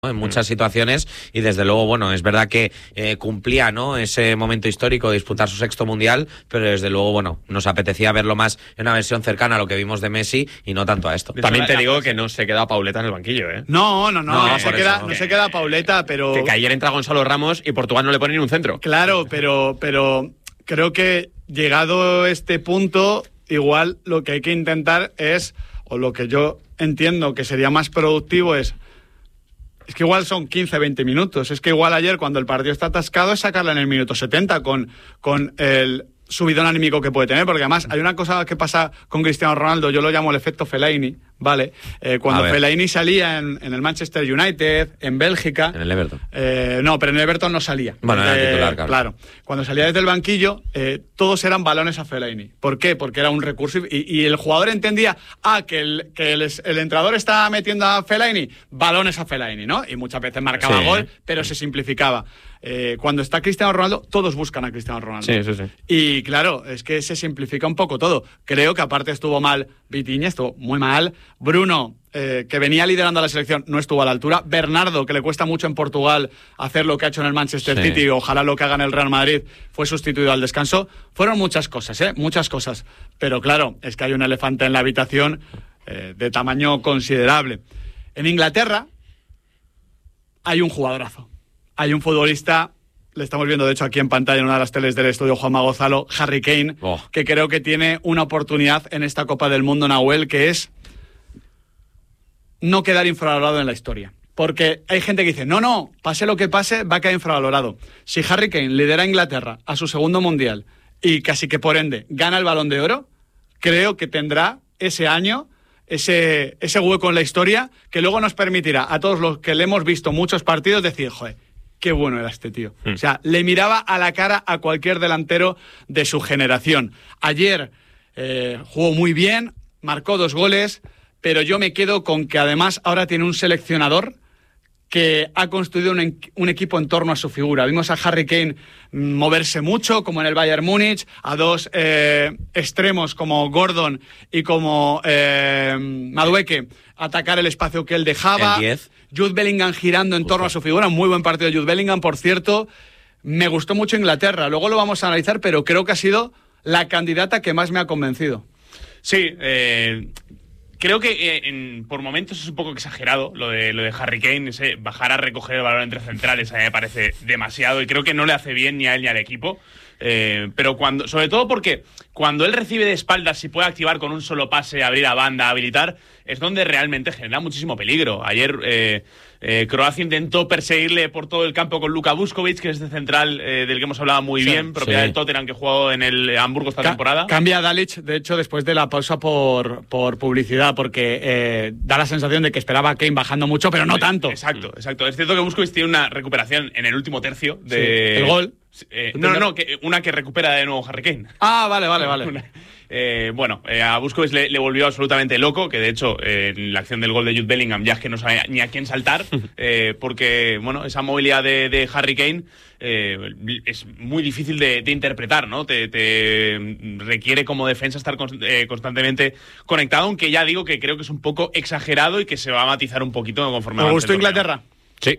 en muchas situaciones, y desde luego, bueno, es verdad que cumplía, ¿no?, ese momento histórico de disputar su sexto mundial, pero desde luego, bueno, nos apetecía verlo más en una versión cercana a lo que vimos de Messi y no tanto a esto. También te digo que no se queda Pauleta en el banquillo, ¿eh? No se queda Pauleta, pero... Que ayer entra Gonzalo Ramos y Portugal no le pone ni un centro. Claro, pero creo que llegado este punto, igual lo que hay que intentar es, o lo que yo entiendo que sería más productivo es que igual son 15, 20 minutos. Es que igual ayer, cuando el partido está atascado, es sacarla en el minuto 70 con el subidón anímico que puede tener, porque además hay una cosa que pasa con Cristiano Ronaldo, yo lo llamo el efecto Fellaini, ¿vale? Cuando Fellaini salía en el Manchester United, en Bélgica... En el Everton. No, pero en el Everton no salía. Bueno, era titular, claro. Cuando salía desde el banquillo, todos eran balones a Fellaini. ¿Por qué? Porque era un recurso y el jugador entendía, que el entrenador estaba metiendo a Fellaini, balones a Fellaini, ¿no? Y muchas veces marcaba gol, pero se simplificaba. Cuando está Cristiano Ronaldo, todos buscan a Cristiano Ronaldo. Sí. Y claro, es que se simplifica un poco todo. Creo que aparte estuvo mal Vitinha, estuvo muy mal. Bruno, que venía liderando a la selección, no estuvo a la altura. Bernardo, que le cuesta mucho en Portugal hacer lo que ha hecho en el Manchester City, ojalá lo que haga en el Real Madrid, fue sustituido al descanso. Fueron muchas cosas, muchas cosas. Pero claro, es que hay un elefante en la habitación de tamaño considerable. En Inglaterra hay un jugadorazo. Hay un futbolista, le estamos viendo de hecho aquí en pantalla en una de las teles del estudio Juanma Gonzalo, Harry Kane, que creo que tiene una oportunidad en esta Copa del Mundo, Nahuel, que es no quedar infravalorado en la historia. Porque hay gente que dice, no, pase lo que pase, va a quedar infravalorado. Si Harry Kane lidera a Inglaterra a su segundo mundial y casi que por ende gana el Balón de Oro, creo que tendrá ese año ese hueco en la historia que luego nos permitirá a todos los que le hemos visto muchos partidos decir, joder, qué bueno era este tío. O sea, le miraba a la cara a cualquier delantero de su generación. Ayer jugó muy bien, marcó 2 goles, pero yo me quedo con que además ahora tiene un seleccionador que ha construido un equipo en torno a su figura. Vimos a Harry Kane moverse mucho, como en el Bayern Múnich, a 2 extremos como Gordon y como Madueke atacar el espacio que él dejaba. El 10. Jude Bellingham girando en torno a su figura. Un muy buen partido de Jude Bellingham, por cierto. Me gustó mucho Inglaterra. Luego lo vamos a analizar, pero creo que ha sido la candidata que más me ha convencido. Sí, creo que por momentos es un poco exagerado lo de Harry Kane, ese bajar a recoger el balón entre centrales a mí me parece demasiado y creo que no le hace bien ni a él ni al equipo. Pero sobre todo porque cuando él recibe de espaldas y puede activar con un solo pase, abrir a banda, habilitar, es donde realmente genera muchísimo peligro. Ayer Croacia intentó perseguirle por todo el campo con Luka Vuskovic, que es de central del que hemos hablado muy bien, propiedad del Tottenham, que jugó en el Hamburgo esta temporada. Cambia a Dalic, de hecho, después de la pausa por publicidad, porque da la sensación de que esperaba a Kane bajando mucho, pero no tanto. Exacto. Es cierto que Vuskovic tiene una recuperación en el último tercio de... el gol. Una que recupera de nuevo Harry Kane. Vale. A Vuskovic le volvió absolutamente loco, que de hecho en la acción del gol de Jude Bellingham ya es que no sabe ni a quién saltar, porque esa movilidad de Harry Kane es muy difícil de interpretar, ¿no? Te requiere como defensa estar constantemente conectado, aunque ya digo que creo que es un poco exagerado y que se va a matizar un poquito conforme ¿Me gustó Inglaterra? Sí.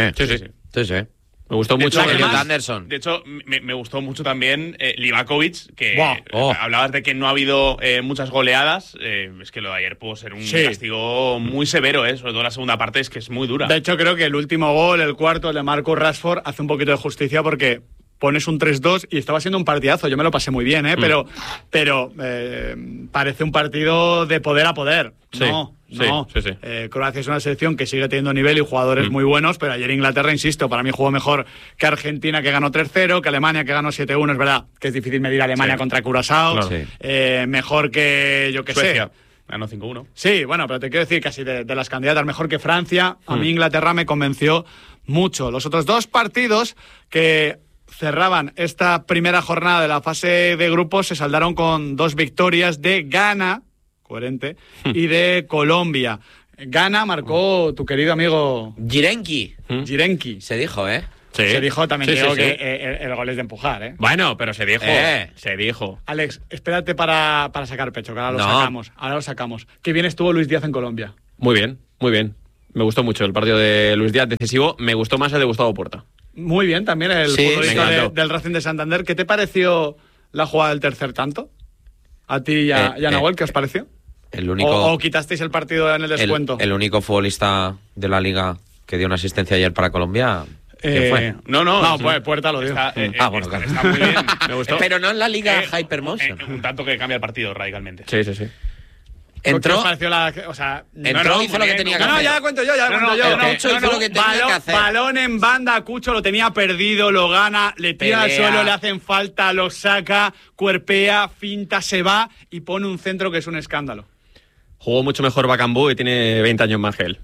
Me gustó mucho Elliot Anderson. De hecho, me gustó mucho también Livakovic, que hablabas de que no ha habido muchas goleadas. Es que lo de ayer pudo ser un castigo muy severo, sobre todo la segunda parte es que es muy dura. De hecho, creo que el último gol, el cuarto, el de Marcus Rashford, hace un poquito de justicia porque pones un 3-2 y estaba siendo un partidazo. Yo me lo pasé muy bien, pero parece un partido de poder a poder. No. Croacia es una selección que sigue teniendo nivel y jugadores muy buenos, pero ayer Inglaterra, insisto, para mí jugó mejor que Argentina, que ganó 3-0, que Alemania, que ganó 7-1. Es verdad que es difícil medir a Alemania contra Curazao. Claro. Mejor que, yo qué sé, ganó 5-1. Sí, bueno, pero te quiero decir casi de las candidatas, mejor que Francia. A mí Inglaterra me convenció mucho. Los otros 2 partidos que cerraban esta primera jornada de la fase de grupos se saldaron con 2 victorias de Ghana, coherente, y de Colombia. Ghana marcó tu querido amigo Girenki. Se dijo, Sí. Se dijo también que el gol es de empujar, Bueno, pero se dijo. Se dijo. Alex, espérate para sacar pecho, que ahora lo sacamos. Qué bien estuvo Luis Díaz en Colombia. Muy bien. Me gustó mucho el partido de Luis Díaz, decisivo. Me gustó más el de Gustavo Puerta. Muy bien, también el futbolista del Racing de Santander. ¿Qué te pareció la jugada del tercer tanto? ¿A ti y a Nahuel, qué os pareció? El único, ¿O quitasteis el partido en el descuento? El único futbolista de la Liga que dio una asistencia ayer para Colombia. ¿Quién fue? No, pues Puerta lo dio. Bueno, claro. Está muy bien. Me gustó. Pero no en la Liga Hypermotion. Un tanto que cambia el partido radicalmente. Sí. Entró, hizo lo que tenía que hacer. No, ya cuento yo. Cucho hizo lo que tenía que hacer. Balón en banda, Cucho lo tenía perdido, lo gana, le tira al suelo, le hacen falta, lo saca, cuerpea, finta, se va y pone un centro que es un escándalo. Jugó mucho mejor Bacambú y tiene 20 años más que él.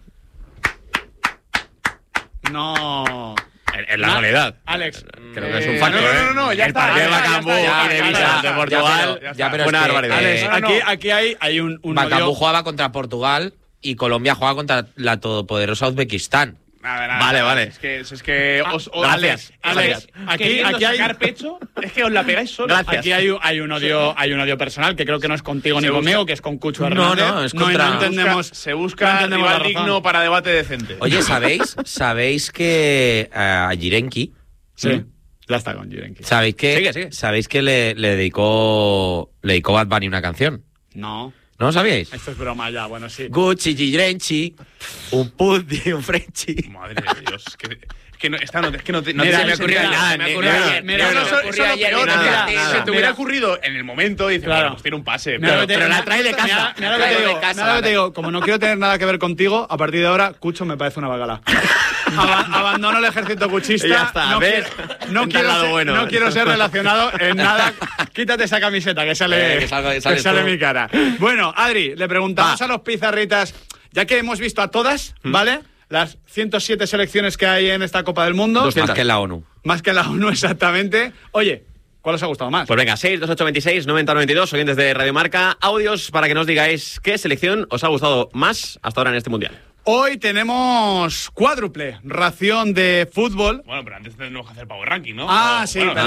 No. En la realidad. Alex. Creo que es un factor. No, ya está. El partido de Bacambú y de Visa de Portugal. Ya, pero una barbaridad. Alex, aquí hay un Bacambú jugaba contra Portugal y Colombia jugaba contra la todopoderosa Uzbekistán. Nada. Vale. Es que Alex, aquí hay sacar pecho, es que os la pegáis solo. Gracias. Aquí hay un odio personal que creo que no es contigo ni conmigo, que es con Cucho Hernández. No, es contra. No entendemos. Se busca rival digno para debate decente. Oye, ¿sabéis que a Jirenki? Sí. Ya está con Jirenki. ¿Sabéis que le dedicó Bad Bunny una canción? No. ¿No lo sabíais? Esto es broma ya, bueno, sí. Gucci, Jirenchi, un Puddi, un Frenchy. Madre de Dios, que no, esta no, es que no te me ocurrió nada. Nada. Se te hubiera ocurrido en el momento y dices, claro, pues tiene un pase. Pero la trae de casa. Mira lo que te digo. Como no quiero tener nada que ver contigo, a partir de ahora, Cucho me parece una bagala. Abandono el ejército cuchista. Ya está, no quiero ser relacionado en nada. Quítate esa camiseta que sale mi cara. Bueno, Adri, le preguntamos a los pizarritas, ya que hemos visto a todas, ¿vale? Las 107 selecciones que hay en esta Copa del Mundo. 200. Más que en la ONU. Más que en la ONU, exactamente. Oye, ¿cuál os ha gustado más? Pues venga, 628269092, oyentes de Radio Marca, audios para que nos digáis qué selección os ha gustado más hasta ahora en este Mundial. Hoy tenemos cuádruple ración de fútbol. Bueno, pero antes tenemos que hacer Power Ranking, ¿no? Sí, perdón.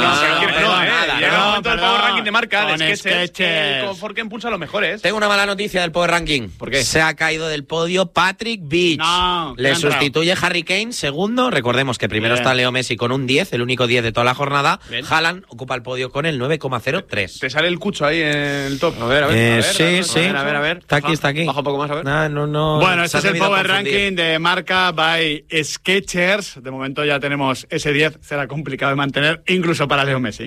Llega el momento del Power Ranking de Marca, de sketches. Confort que impulsa a los mejores. Tengo una mala noticia del Power Ranking. ¿Por qué? Se ha caído del podio Patrick Beach. Le sustituye Harry Kane, segundo. Recordemos que primero está Leo Messi con un 10, el único 10 de toda la jornada. Haaland ocupa el podio con el 9,03. Te sale el Cucho ahí en el top. A ver. Sí. A ver. Está aquí. Baja un poco más, a ver. No. Bueno, este es el Power Ranking de Marca by Skechers. De momento ya tenemos ese 10, será complicado de mantener, incluso para Leo Messi.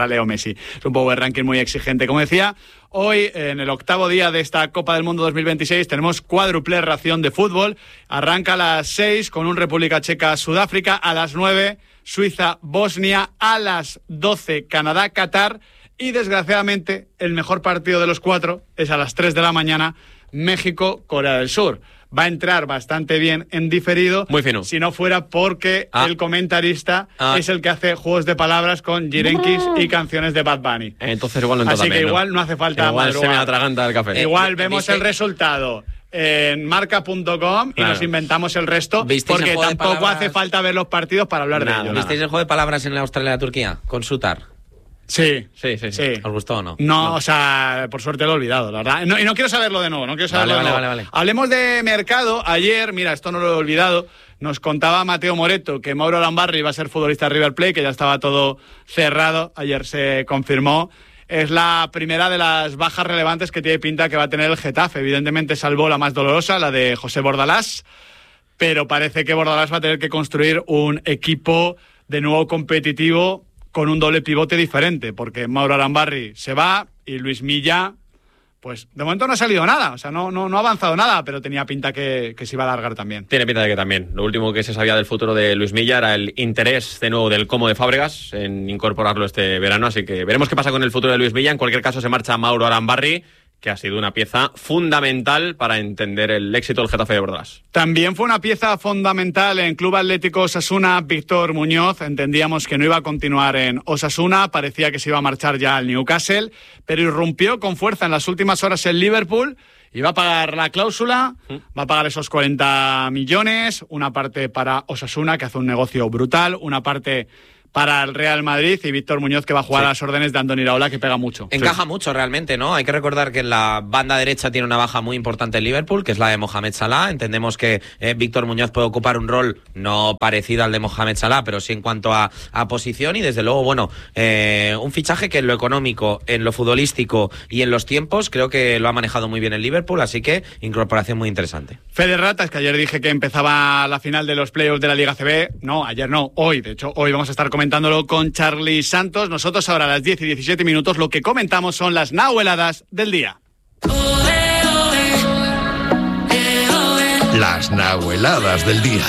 Es un Power Ranking muy exigente. Como decía, hoy, en el octavo día de esta Copa del Mundo 2026, tenemos cuádruple ración de fútbol. Arranca a las 6 con un República Checa-Sudáfrica, a las 9 Suiza-Bosnia, a las 12 Canadá-Qatar y, desgraciadamente, el mejor partido de los 4 es a las 3 de la mañana, México-Corea del Sur. Va a entrar bastante bien en diferido. Muy fino. Si no fuera porque el comentarista es el que hace juegos de palabras con Jirenkis y canciones de Bad Bunny. Entonces igual no entra Así también, que igual no hace falta igual madrugar. se me atraganta el café. Igual vemos el resultado en marca.com y nos inventamos el resto, porque tampoco hace falta ver los partidos para hablar de ello. ¿Visteis el juego de palabras en la Australia-Turquía? Con Sutar. Sí. ¿Os gustó o no? No, o sea, por suerte lo he olvidado, la verdad. Y no quiero saberlo de nuevo, Vale. Hablemos de mercado. Ayer, mira, esto no lo he olvidado, nos contaba Mateo Moreto que Mauro Lambarri iba a ser futbolista de River Plate, que ya estaba todo cerrado. Ayer se confirmó. Es la primera de las bajas relevantes que tiene pinta que va a tener el Getafe. Evidentemente salvó la más dolorosa, la de José Bordalás, pero parece que Bordalás va a tener que construir un equipo de nuevo competitivo con un doble pivote diferente, porque Mauro Arambarri se va y Luis Milla, pues de momento no ha salido nada, o sea, no ha avanzado nada, pero tenía pinta que se iba a alargar también. Tiene pinta de que también. Lo último que se sabía del futuro de Luis Milla era el interés de nuevo del Como de Fábregas en incorporarlo este verano, así que veremos qué pasa con el futuro de Luis Milla. En cualquier caso se marcha Mauro Arambarri, que ha sido una pieza fundamental para entender el éxito del Getafe de Bordalás. También fue una pieza fundamental en Club Atlético Osasuna, Víctor Muñoz. Entendíamos que no iba a continuar en Osasuna, parecía que se iba a marchar ya al Newcastle, pero irrumpió con fuerza en las últimas horas en Liverpool y va a pagar la cláusula, va a pagar esos 40 millones, una parte para Osasuna, que hace un negocio brutal, una parte para el Real Madrid, y Víctor Muñoz, que va a jugar a las órdenes de Andoni Iraola, que pega mucho. Encaja mucho realmente, ¿no? Hay que recordar que en la banda derecha tiene una baja muy importante en Liverpool, que es la de Mohamed Salah. Entendemos que Víctor Muñoz puede ocupar un rol no parecido al de Mohamed Salah, pero sí en cuanto a posición, y desde luego, bueno, un fichaje que en lo económico, en lo futbolístico y en los tiempos creo que lo ha manejado muy bien el Liverpool, así que incorporación muy interesante. Fede Ratas, que ayer dije que empezaba la final de los playoffs de la Liga CB. No, ayer no, hoy. De hecho, hoy vamos a estar comentándolo con Charly Santos. Nosotros ahora a las 10 y 17 minutos lo que comentamos son las nahueladas del día. Las nahueladas del día.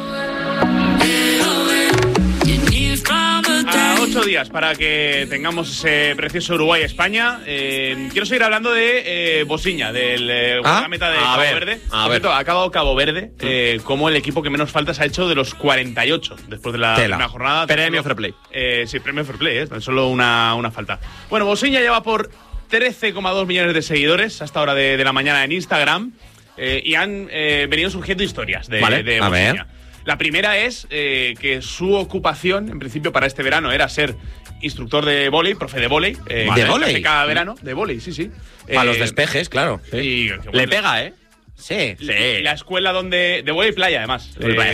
A 8 días para que tengamos ese precioso Uruguay-España. Quiero seguir hablando de Bosiña, del guardameta de Cabo Verde. A ver. Ha acabado Cabo Verde como el equipo que menos faltas ha hecho de los 48 después de la primera jornada. Premio Fair Play. Sí, premio Fair Play, tan solo una falta. Bueno, Bosiña lleva por 13,2 millones de seguidores hasta hora de la mañana en Instagram, y han venido surgiendo historias de A ver. Bosiña. La primera es que su ocupación, en principio, para este verano era ser instructor de vóley, profe de vóley. ¿De vóley? Cada verano, de vóley, sí. Para los despejes, claro. Y, Le pega, ¿eh? Sí. La escuela donde... De vóley playa, además.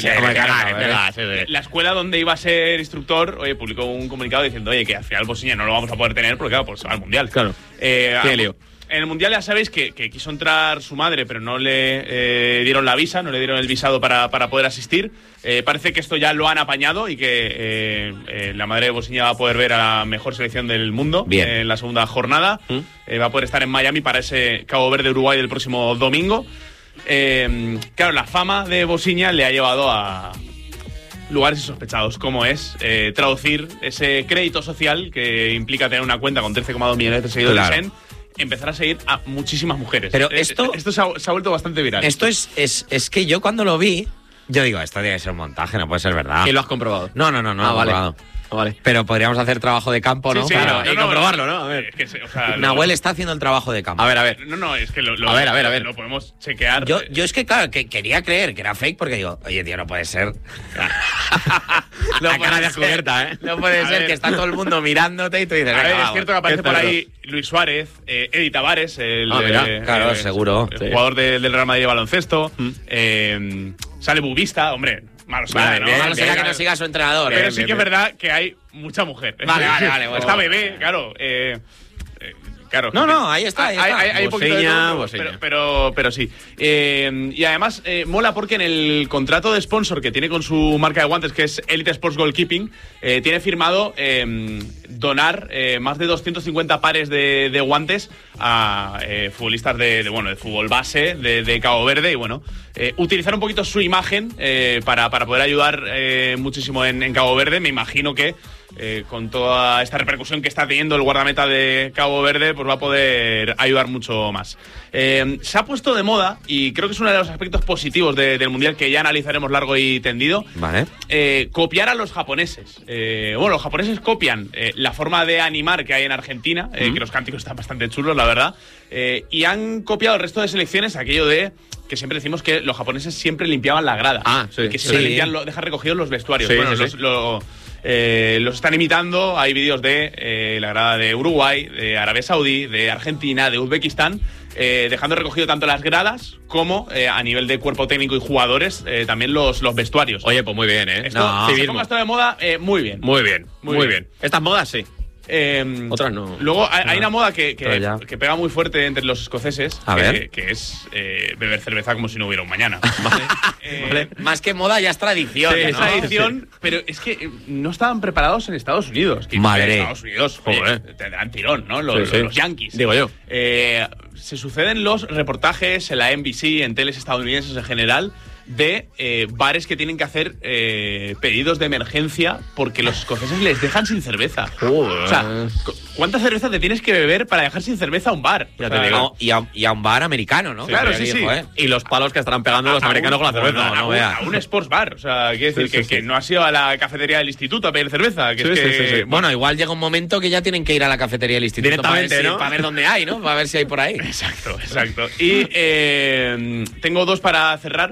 La escuela donde iba a ser instructor, publicó un comunicado diciendo, que al final Bosiña no lo vamos a poder tener porque, claro, pues se va al Mundial. Claro. Qué lío. En el Mundial ya sabéis que quiso entrar su madre, pero no le dieron la visa, no le dieron el visado para poder asistir. Parece que esto ya lo han apañado y que la madre de Bosiña va a poder ver a la mejor selección del mundo en la segunda jornada. Va a poder estar en Miami para ese Cabo Verde-Uruguay del próximo domingo. Claro, la fama de Bosiña le ha llevado a lugares insospechados, como es traducir ese crédito social que implica tener una cuenta con 13,2 millones de seguidores en empezar a seguir a muchísimas mujeres. Pero esto se ha vuelto bastante viral. Esto es que yo cuando lo vi, yo digo, esto debe ser un montaje, no puede ser verdad. ¿Y lo has comprobado? No lo he comprobado. Vale. Pero podríamos hacer trabajo de campo, ¿no? Sí, Claro, y comprobarlo, ¿no? A ver. Nahuel está haciendo el trabajo de campo. A ver. No, es que lo podemos chequear. Yo es que, claro, que quería creer que era fake porque digo, oye, tío, no puede ser. La cara descubierta, ¿eh? No puede ser que está todo el mundo mirándote y tú dices, es cierto que aparece por ahí Luis Suárez, Eddie Tavares, claro, seguro. El jugador del Real Madrid de baloncesto. Sale Bubista, hombre. Malo será, ¿no? Malo será que no siga su entrenador. Pero sí que es verdad que hay mucha mujer. Vale. Bueno. Está Bebé, claro. Claro. No, ahí está. Hay un poquito de todo, Bosiña. pero sí. Y además mola porque en el contrato de sponsor que tiene con su marca de guantes, que es Elite Sports Goalkeeping, tiene firmado donar más de 250 pares de guantes a futbolistas de fútbol base de Cabo Verde, y utilizar un poquito su imagen para poder ayudar muchísimo en Cabo Verde. Me imagino que con toda esta repercusión que está teniendo el guardameta de Cabo Verde, pues va a poder ayudar mucho más. Se ha puesto de moda, y creo que es uno de los aspectos positivos del Mundial que ya analizaremos largo y tendido, copiar a los japoneses. Los japoneses copian la forma de animar que hay en Argentina, que los cánticos están bastante chulos, la verdad, y han copiado el resto de selecciones aquello de que siempre decimos que los japoneses siempre limpiaban la grada, y que siempre dejan recogidos los vestuarios. Los están imitando. Hay vídeos de la grada de Uruguay, de Arabia Saudí, de Argentina, de Uzbekistán, dejando recogido tanto las gradas como a nivel de cuerpo técnico y jugadores también los vestuarios. Oye, pues muy bien, ¿eh? Se ponga esto de moda, muy bien. Muy bien. Estas modas sí. Otras no. Luego hay una moda que pega muy fuerte entre los escoceses, que es beber cerveza como si no hubiera un mañana. ¿Vale? Más que moda ya es tradición. Es tradición, pero es que no estaban preparados en Estados Unidos. Madre. En Estados Unidos tendrán tirón, ¿no? Los Yankees. Digo yo. Se suceden los reportajes en la NBC, en teles estadounidenses en general, de bares que tienen que hacer pedidos de emergencia porque los escoceses les dejan sin cerveza. O sea, ¿cuánta cerveza te tienes que beber para dejar sin cerveza a un bar? Ya te digo. Y a un bar americano, ¿no? Claro, sí. Y los palos que estarán pegando los americanos con la cerveza. A un sports bar. O sea, quiere decir que no has ido a la cafetería del instituto a pedir cerveza. Sí. Bueno, igual llega un momento que ya tienen que ir a la cafetería del instituto directamente, para ver dónde hay, ¿no? Para ver si hay por ahí. Exacto. Y tengo dos para cerrar.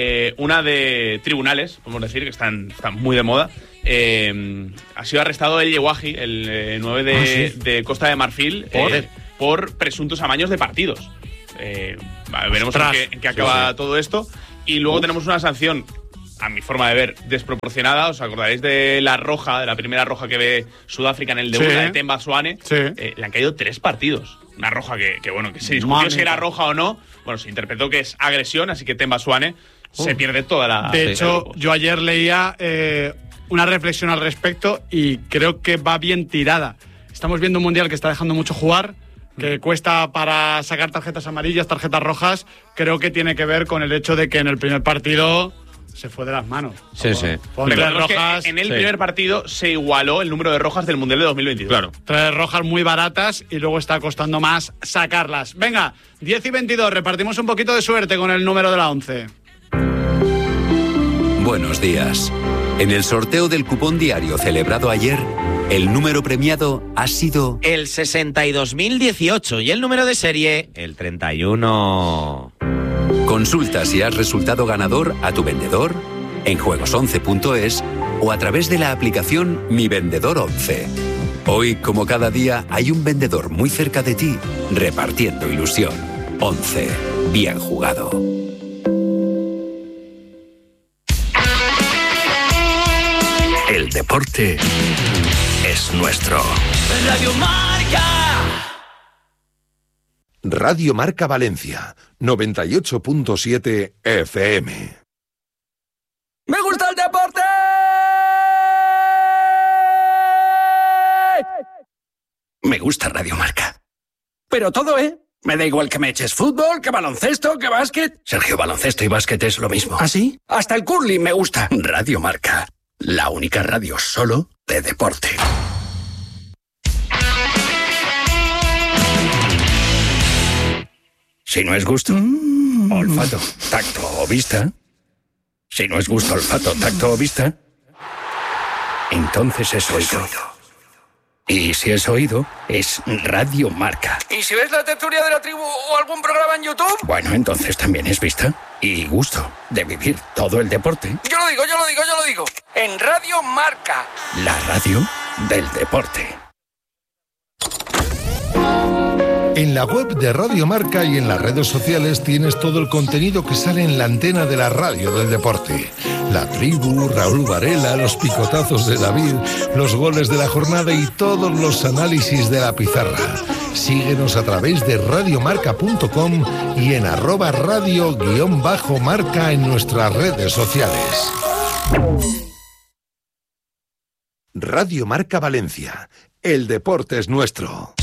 una de tribunales, podemos decir, que están muy de moda. Ha sido arrestado el Yewaji, el 9 de Costa de Marfil, por presuntos amaños de partidos. Veremos en qué acaba todo esto. Y luego tenemos una sanción, a mi forma de ver, desproporcionada. ¿Os acordaréis de la primera roja que ve Sudáfrica en el debut, la de Themba Zwane? Sí. Le han caído 3 partidos. Una roja que se discutió si era roja o no. Bueno, se interpretó que es agresión, así que Themba Zwane se pierde toda la... De hecho, yo ayer leía una reflexión al respecto y creo que va bien tirada. Estamos viendo un mundial que está dejando mucho jugar, que cuesta para sacar tarjetas amarillas, tarjetas rojas. Creo que tiene que ver con el hecho de que en el primer partido se fue de las manos. Sí. Rojas, en el primer partido se igualó el número de rojas del Mundial de 2022. Claro. 3 rojas muy baratas y luego está costando más sacarlas. Venga, 10 y 22, repartimos un poquito de suerte con el número de la 11. Buenos días. En el sorteo del cupón diario celebrado ayer, el número premiado ha sido... El 62.018 y el número de serie, el 31. Consulta si has resultado ganador a tu vendedor, en juegos11.es o a través de la aplicación Mi Vendedor 11. Hoy, como cada día, hay un vendedor muy cerca de ti repartiendo ilusión. 11. Bien jugado. El deporte es nuestro. Radio Marca. Radio Marca Valencia, 98.7 FM. ¡Me gusta el deporte! Me gusta Radio Marca. Pero todo, ¿eh? Me da igual que me eches fútbol, que baloncesto, que básquet. Sergio, baloncesto y básquet es lo mismo. ¿Ah, sí? Hasta el curling me gusta. Radio Marca, la única radio solo de deporte. Si no es gusto, olfato, tacto o vista. Si no es gusto, olfato, tacto o vista, entonces es oído. Y si es oído, es Radio Marca. ¿Y si ves la tertulia de la tribu o algún programa en YouTube? Bueno, entonces también es vista y gusto de vivir todo el deporte. Yo lo digo. En Radio Marca. La radio del deporte. En la web de Radio Marca y en las redes sociales tienes todo el contenido que sale en la antena de la radio del deporte. La tribu, Raúl Varela, los picotazos de David, los goles de la jornada y todos los análisis de la pizarra. Síguenos a través de radiomarca.com y en @radio_marca en nuestras redes sociales. Radio Marca Valencia. El deporte es nuestro.